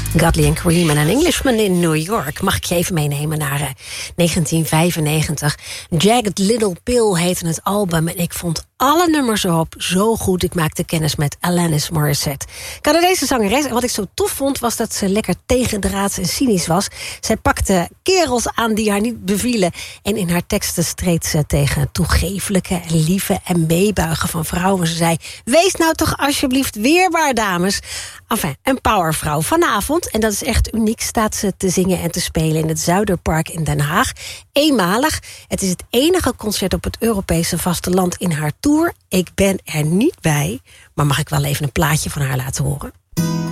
Godley and Cream en An Englishman in New York. Mag ik je even meenemen naar 1995. Jagged Little Pill heette het album en ik vond alle nummers erop zo goed. Ik maakte kennis met Alanis Morissette. Canadese zangeres. En wat ik zo tof vond was dat ze lekker tegendraads en cynisch was. Zij pakte kerels aan die haar niet bevielen. En in haar teksten streed ze tegen toegeeflijke en lieve en meebuigen van vrouwen. Ze zei, wees nou toch alsjeblieft weerbaar, dames. Enfin, een powervrouw. Vanavond, en dat is echt uniek, staat ze te zingen en te spelen in het Zuiderpark in Den Haag. Eenmalig. Het is het enige concert op het Europese vasteland in haar tour. Ik ben er niet bij, maar mag ik wel even een plaatje van haar laten horen?